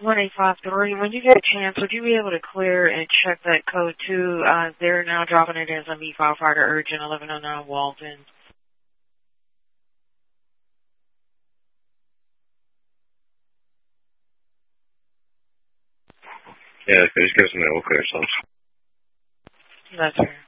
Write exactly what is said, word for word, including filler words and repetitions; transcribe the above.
one eight five three. When you get a chance, would you be able to clear and check that code too? Uh, they're now dropping it as a V firefighter urgent eleven oh nine Walton. Yeah, just give us a minute. We'll clear ourselves. That's fair.